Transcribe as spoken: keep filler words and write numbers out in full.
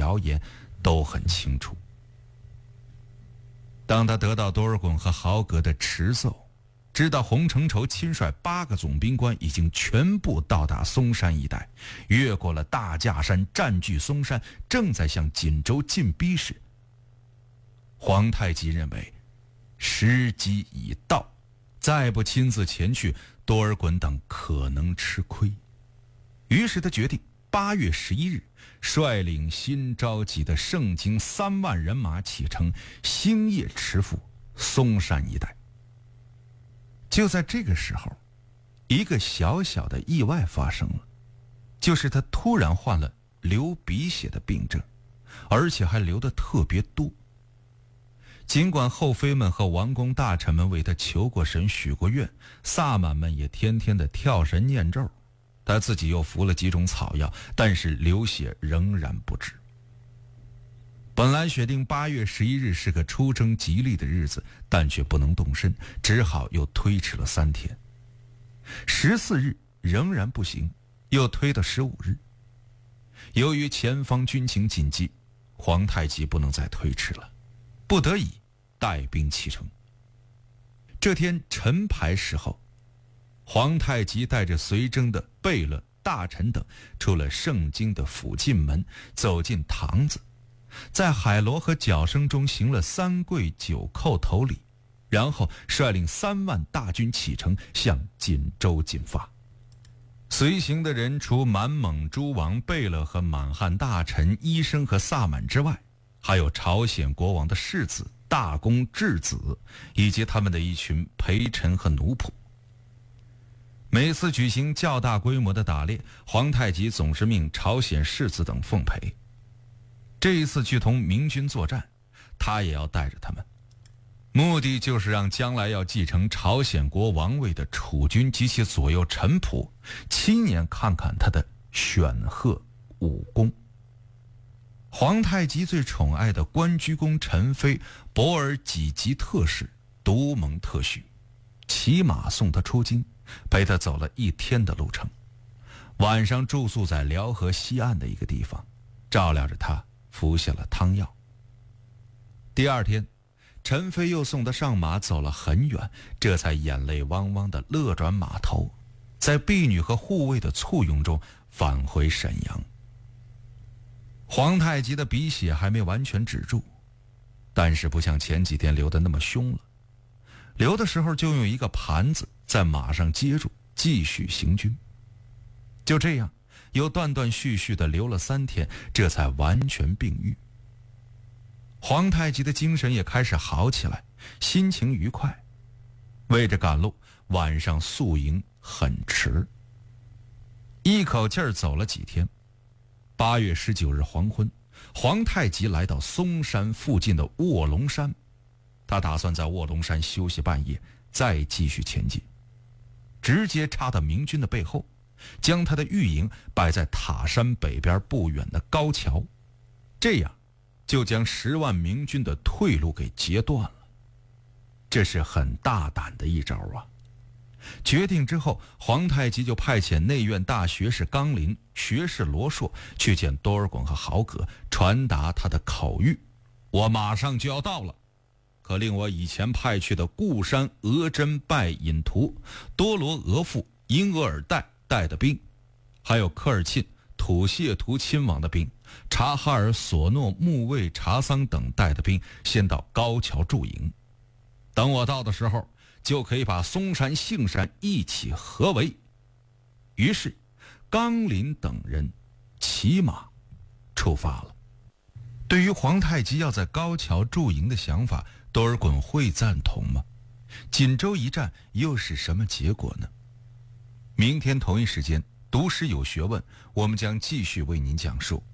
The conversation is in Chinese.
谣言都很清楚。当他得到多尔衮和豪格的持奏，知道洪承畴亲率八个总兵官已经全部到达松山一带，越过了大架山，占据松山，正在向锦州进逼时，皇太极认为时机已到，再不亲自前去，多尔衮等可能吃亏。于是他决定八月十一日率领新召集的盛京三万人马启程，星夜驰赴松山一带。就在这个时候，一个小小的意外发生了，就是他突然患了流鼻血的病症，而且还流得特别多。尽管后妃们和王公大臣们为他求过神许过愿，萨满们也天天的跳神念咒，他自己又服了几种草药，但是流血仍然不止。本来选定八月十一日是个出征吉利的日子，但却不能动身，只好又推迟了三天。十四日仍然不行，又推到十五日。由于前方军情紧急，皇太极不能再推迟了，不得已带兵启程。这天晨牌时候，皇太极带着随征的贝勒、大臣等出了盛京的府进门，走进堂子，在海螺和角声中行了三跪九叩头礼，然后率领三万大军启程，向锦州进发。随行的人除满蒙诸王、贝勒和满汉大臣、医生和萨满之外，还有朝鲜国王的世子、大公、质子，以及他们的一群陪臣和奴仆。每次举行较大规模的打猎，皇太极总是命朝鲜世子等奉陪。这一次去同明军作战，他也要带着他们，目的就是让将来要继承朝鲜国王位的储君及其左右臣仆亲眼看看他的显赫武功。皇太极最宠爱的关居公陈妃、博尔济吉特使独蒙特许，骑马送他出京，陪他走了一天的路程，晚上住宿在辽河西岸的一个地方，照料着他服下了汤药。第二天，陈妃又送他上马，走了很远，这才眼泪汪汪的勒转马头，在婢女和护卫的簇拥中返回沈阳。皇太极的鼻血还没完全止住，但是不像前几天流得那么凶了，流的时候就用一个盘子在马上接住，继续行军。就这样又断断续续地流了三天，这才完全病愈。皇太极的精神也开始好起来，心情愉快。为着赶路，晚上宿营很迟，一口气儿走了几天。八月十九日黄昏，皇太极来到嵩山附近的卧龙山，他打算在卧龙山休息半夜，再继续前进，直接插到明军的背后，将他的御营摆在塔山北边不远的高桥，这样就将十万明军的退路给截断了。这是很大胆的一招啊！决定之后，皇太极就派遣内院大学士纲林、学士罗硕去见多尔衮和豪格，传达他的口谕：我马上就要到了，可令我以前派去的固山额真拜隐图、多罗额驸、因额尔代带的兵，还有科尔沁、土谢图亲王的兵、察哈尔索诺、木卫、察桑等带的兵，先到高桥驻营。等我到的时候，就可以把嵩山、杏山一起合围。于是纲林等人骑马出发了。对于皇太极要在高桥驻营的想法，多尔衮会赞同吗？锦州一战又是什么结果呢？明天同一时间，读史有学问，我们将继续为您讲述。